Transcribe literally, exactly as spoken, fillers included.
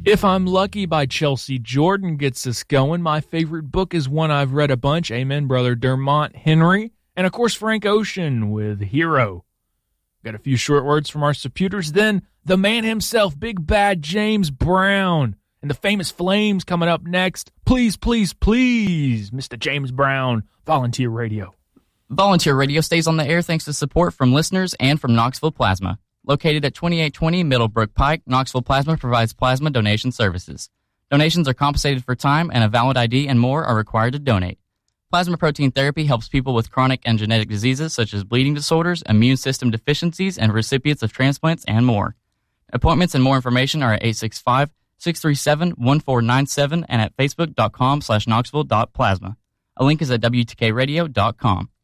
If I'm Lucky by Chelsea Jordan gets us going. My favorite book is one I've read a bunch. Amen, brother Dermont Henry. And, of course, Frank Ocean with Hero. Got a few short words from our supporters. Then the man himself, Big Bad James Brown. And the famous Flames coming up next. Please, please, please, Mister James Brown, Volunteer Radio. Volunteer Radio stays on the air thanks to support from listeners and from Knoxville Plasma. Located at twenty-eight twenty Middlebrook Pike, Knoxville Plasma provides plasma donation services. Donations are compensated for time, and a valid I D and more are required to donate. Plasma protein therapy helps people with chronic and genetic diseases such as bleeding disorders, immune system deficiencies, and recipients of transplants and more. Appointments and more information are at eight six five, six three seven, one four nine seven and at facebook.com slash knoxville.plasma. A link is at W T K radio dot com.